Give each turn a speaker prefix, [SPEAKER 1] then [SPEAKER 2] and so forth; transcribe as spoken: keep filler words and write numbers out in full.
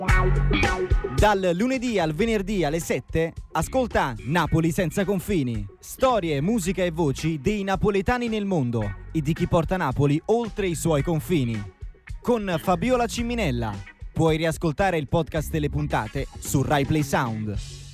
[SPEAKER 1] Dal lunedì al venerdì alle sette, ascolta Napoli senza confini. Storie, musica e voci dei napoletani nel mondo e di chi porta Napoli oltre i suoi confini. Con Fabiola Ciminella. Puoi riascoltare il podcast delle puntate su Rai Play Sound.